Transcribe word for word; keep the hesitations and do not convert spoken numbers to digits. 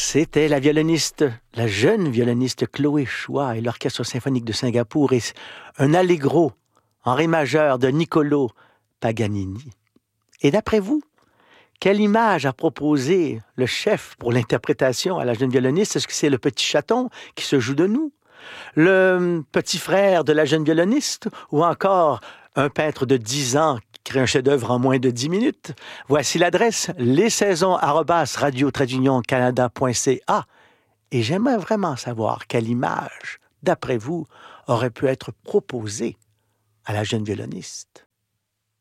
C'était la violoniste, la jeune violoniste Chloé Choi et l'Orchestre symphonique de Singapour et un allegro en ré majeur de Niccolò Paganini. Et d'après vous, quelle image a proposé le chef pour l'interprétation à la jeune violoniste? Est-ce que c'est le petit chaton qui se joue de nous? Le petit frère de la jeune violoniste? Ou encore un peintre de dix ans qui crée un chef-d'œuvre en moins de dix minutes? Voici l'adresse lessaisons arobase radio canada point c a. Et j'aimerais vraiment savoir quelle image, d'après vous, aurait pu être proposée à la jeune violoniste.